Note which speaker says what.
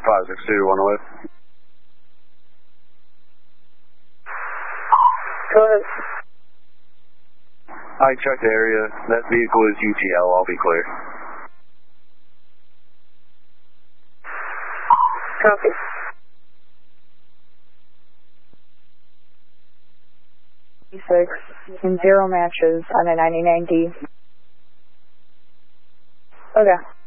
Speaker 1: 562, 1 away.
Speaker 2: Go ahead.
Speaker 1: I checked the area. That vehicle is UTL. I'll be clear.
Speaker 2: Copy. Six and 0 matches on a 99D. Okay.